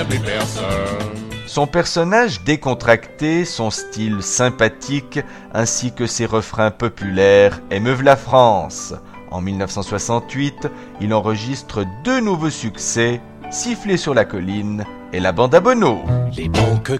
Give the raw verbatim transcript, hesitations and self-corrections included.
Son personnage décontracté, son style sympathique, ainsi que ses refrains populaires émeuvent la France. En mille neuf cent soixante-huit, il enregistre deux nouveaux succès, Siffler sur la colline et La Bande à Bonnot. Les banques